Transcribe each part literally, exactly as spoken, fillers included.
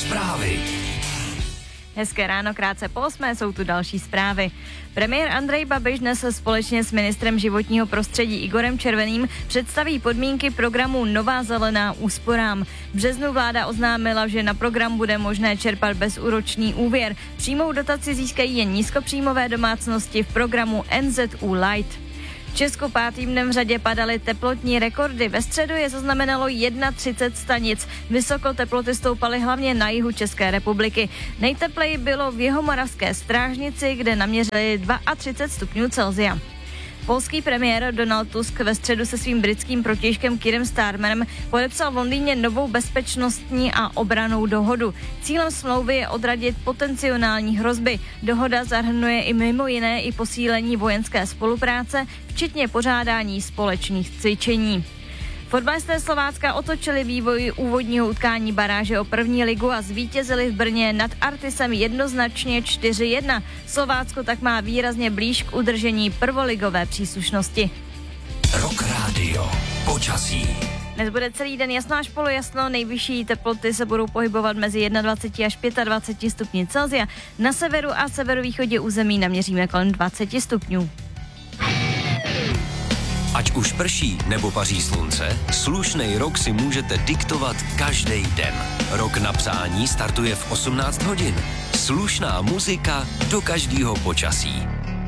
Zprávy. Hezké ráno, krátce po osmé jsou tu další zprávy. Premiér Andrej Babiš dnes společně s ministrem životního prostředí Igorem Červeným představí podmínky programu Nová zelená úsporám. V březnu vláda oznámila, že na program bude možné čerpat bezúročný úvěr. Přímou dotaci získají jen nízkopříjmové domácnosti v programu N Z U Light. V Česku pátým dnem v řadě padaly teplotní rekordy. Ve středu je zaznamenalo třicet jedna stanic. Vysoko teploty stoupaly hlavně na jihu České republiky. Nejtepleji bylo v Jihomoravské Strážnici, kde naměřili třicet dva stupňů Celsia. Polský premiér Donald Tusk ve středu se svým britským protějškem Keirem Starmerem podepsal v Londýně novou bezpečnostní a obrannou dohodu. Cílem smlouvy je odradit potenciální hrozby. Dohoda zahrnuje i mimo jiné i posílení vojenské spolupráce, včetně pořádání společných cvičení. Fotbalisté Slovácka otočili vývoj úvodního utkání baráže o první ligu a zvítězili v Brně nad Artisem jednoznačně čtyři jedna. Slovácko tak má výrazně blíž k udržení prvoligové příslušnosti. Rock Radio. Počasí. Dnes bude celý den jasno až polojasno, nejvyšší teploty se budou pohybovat mezi dvacet jedna až dvacet pět stupňů Celsia. Na severu a severovýchodě území naměříme kolem dvacet stupňů. Ať už prší nebo paří slunce, slušnej rok si můžete diktovat každý den. Rok na přání startuje v osmnáct hodin. Slušná muzika do každého počasí.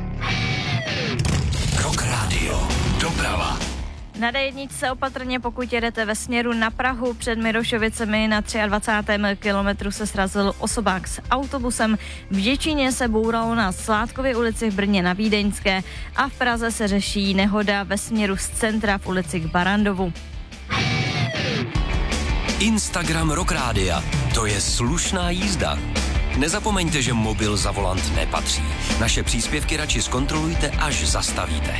Rock Radio. Doprava. Na D jedna se opatrně, pokud jedete ve směru na Prahu, před Mirošovicemi na dvacátém třetím kilometru se srazil osobák s autobusem. V Děčíně se bouralo na Sládkově ulici, v Brně na Vídeňské a v Praze se řeší nehoda ve směru z centra v ulici k Barandovu. Instagram Rock Rádia. To je slušná jízda. Nezapomeňte, že mobil za volant nepatří. Naše příspěvky radši zkontrolujte, až zastavíte.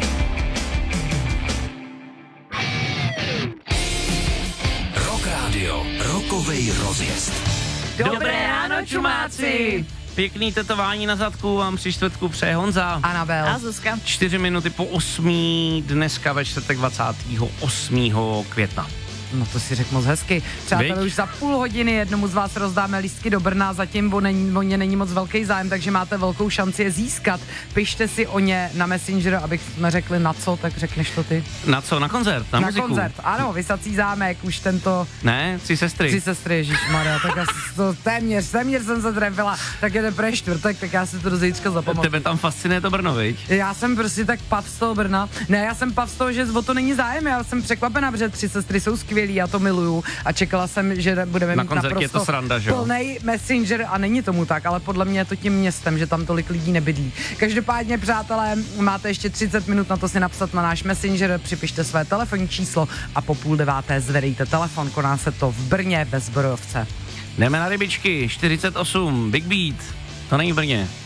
Rokovej rozjezd. Dobré ráno, čumáci! Pěkný tetování na zadku vám při čtvrtku přeje Honza. Anabel. A Zuzka. Čtyři minuty po osmý, dneska ve čtvrtek dvacátého osmého května. No to si řekl moc hezky. Přátelé, už za půl hodiny jednomu z vás rozdáme lístky do Brna, zatím o, není, o ně není moc velký zájem, takže máte velkou šanci je získat. Pište si o ně na Messenger, abych jsme řekli na co, tak řekneš to ty. Na co? Na koncert? Na, na muziku? koncert, ano, Vysací zámek, už tento... Ne, tři sestry. Tři sestry, ježišmarja, tak já to téměř, téměř jsem se trefila, tak je teprve čtvrtek, tak já si to do zítřka zapamatuju. Tebe tam fascinuje to Brno, viď? Já jsem prostě tak pav z toho Brna. Ne, já jsem pav z toho, že o to není zájem, já jsem překvapená, protože Tři sestry jsou skvělí, já to miluju a čekala jsem, že budeme na mít koncertě naprosto je to sranda, že jo? Plnej Messenger a není tomu tak, ale podle mě je to tím městem, že tam tolik lidí nebydlí. Každopádně, přátelé, máte ještě třicet minut na to si napsat na náš Messenger, připište své telefonní číslo a po půl deváté zvedejte telefon, koná se to v Brně ve Zbrojovce. Jdeme na rybičky, čtyřicet osm, Big Beat, to není v Brně.